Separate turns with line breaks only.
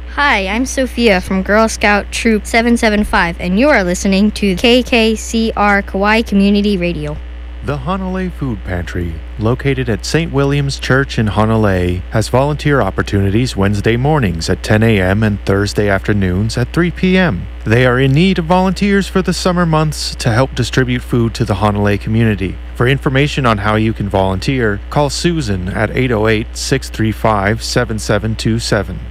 Hi, I'm Sophia from Girl Scout Troop 775, and you are listening to KKCR Kauai Community Radio.
The Hanalei Food Pantry, located at St. William's Church in Hanalei, has volunteer opportunities Wednesday mornings at 10 a.m. and Thursday afternoons at 3 p.m. They are in need of volunteers for the summer months to help distribute food to the Hanalei community. For information on how you can volunteer, call Susan at 808-635-7727.